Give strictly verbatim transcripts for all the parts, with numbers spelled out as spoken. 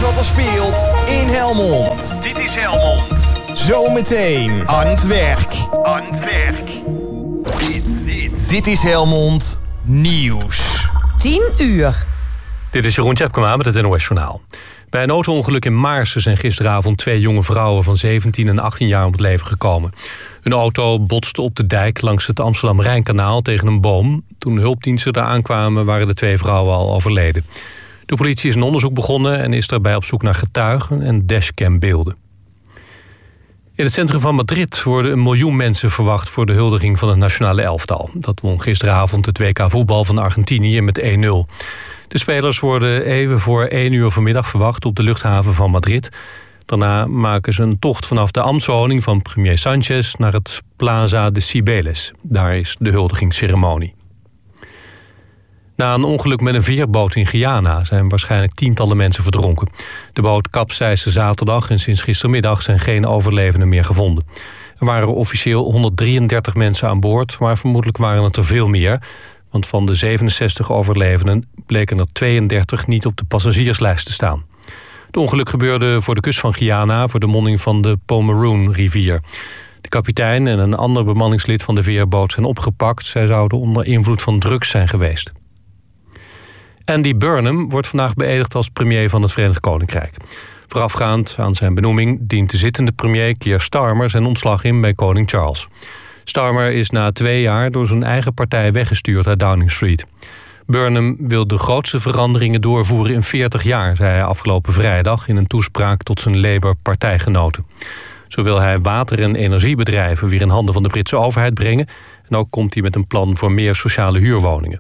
wat er speelt in Helmond. Dit is Helmond. Zometeen aan het werk. Aan het werk. Dit, dit. Dit is Helmond Nieuws. tien uur. Dit is Jeroen Tjepkema met het N O S-journaal. Bij een auto-ongeluk in Maarsen zijn gisteravond twee jonge vrouwen van zeventien en achttien jaar om het leven gekomen. Hun auto botste op de dijk langs het Amsterdam-Rijnkanaal tegen een boom. Toen de hulpdiensten daar aankwamen waren de twee vrouwen al overleden. De politie is een onderzoek begonnen en is daarbij op zoek naar getuigen en dashcambeelden. In het centrum van Madrid worden een miljoen mensen verwacht voor de huldiging van het nationale elftal. Dat won gisteravond het W K voetbal van Argentinië met één nul. De spelers worden even voor één uur vanmiddag verwacht op de luchthaven van Madrid. Daarna maken ze een tocht vanaf de ambtswoning van premier Sanchez naar het Plaza de Cibeles. Daar is de huldigingsceremonie. Na een ongeluk met een veerboot in Guyana zijn waarschijnlijk tientallen mensen verdronken. De boot kapseisde zaterdag en sinds gistermiddag zijn geen overlevenden meer gevonden. Er waren officieel honderddrieëndertig mensen aan boord, maar vermoedelijk waren het er veel meer. Want van de zevenenzestig overlevenden bleken er tweeëndertig niet op de passagierslijst te staan. Het ongeluk gebeurde voor de kust van Guyana, voor de monding van de Pomeroon-rivier. De kapitein en een ander bemanningslid van de veerboot zijn opgepakt. Zij zouden onder invloed van drugs zijn geweest. Andy Burnham wordt vandaag beëdigd als premier van het Verenigd Koninkrijk. Voorafgaand aan zijn benoeming dient de zittende premier Keir Starmer zijn ontslag in bij koning Charles. Starmer is na twee jaar door zijn eigen partij weggestuurd uit Downing Street. Burnham wil de grootste veranderingen doorvoeren in veertig jaar, zei hij afgelopen vrijdag in een toespraak tot zijn Labour-partijgenoten. Zo wil hij water- en energiebedrijven weer in handen van de Britse overheid brengen. En ook komt hij met een plan voor meer sociale huurwoningen.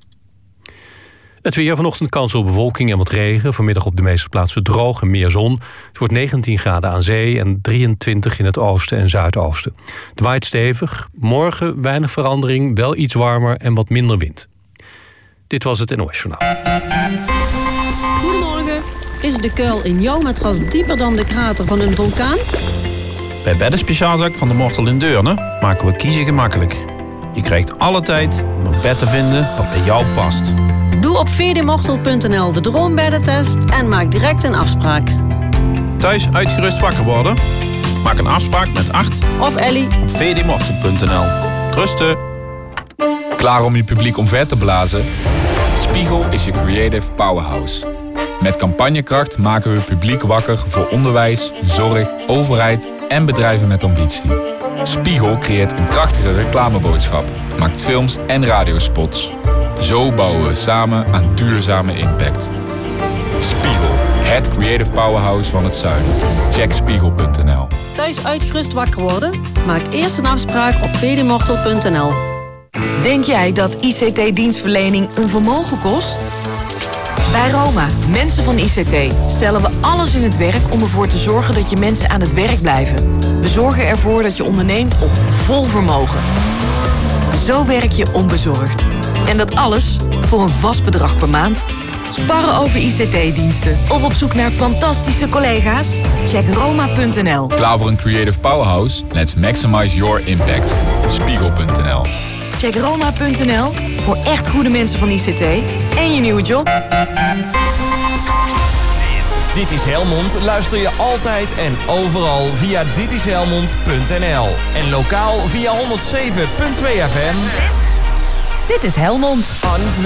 Het weer, vanochtend kans op bewolking en wat regen. Vanmiddag op de meeste plaatsen droog en meer zon. Het wordt negentien graden aan zee en drieëntwintig in het oosten en zuidoosten. Het waait stevig. Morgen weinig verandering, wel iets warmer en wat minder wind. Dit was het N O S-journaal. Goedemorgen. Is de kuil in jouw matras dieper dan de krater van een vulkaan? Bij Bedden Speciaalzaak van de Mortel in Deurne maken we kiezen gemakkelijk. Je krijgt alle tijd om een bed te vinden dat bij jou past. Doe op v d mortel punt n l de droombeddentest en maak direct een afspraak. Thuis uitgerust wakker worden? Maak een afspraak met Art Of Ellie op v d mortel punt n l. Rusten. Klaar om je publiek omver te blazen? Spiegel is je creative powerhouse. Met campagnekracht maken we het publiek wakker voor onderwijs, zorg, overheid en bedrijven met ambitie. Spiegel creëert een krachtige reclameboodschap, maakt films en radiospots. Zo bouwen we samen aan duurzame impact. Spiegel, het creative powerhouse van het zuiden. Check spiegel punt n l. thuis uitgerust wakker worden? Maak eerst een afspraak op v d mortel punt n l. Denk jij dat I C T-dienstverlening een vermogen kost? Bij Roma, mensen van I C T, stellen we alles in het werk om ervoor te zorgen dat je mensen aan het werk blijven. We zorgen ervoor dat je onderneemt op vol vermogen. Zo werk je onbezorgd. En dat alles voor een vast bedrag per maand. Sparren over I C T-diensten of op zoek naar fantastische collega's? Check roma punt n l. Klaar voor een creative powerhouse? Let's maximize your impact. Spiegel punt n l. Check roma punt n l voor echt goede mensen van I C T en je nieuwe job. Dit is Helmond luister je altijd en overal via dit is helmond punt n l. En lokaal via honderdzeven punt twee F M. Dit is Helmond. Aan het